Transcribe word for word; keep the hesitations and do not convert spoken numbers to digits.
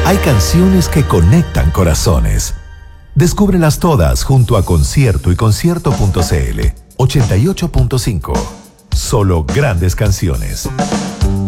Hay canciones que conectan corazones. Descúbrelas todas junto a Concierto y Concierto punto c l. ochenta y ocho punto cinco. Solo grandes canciones.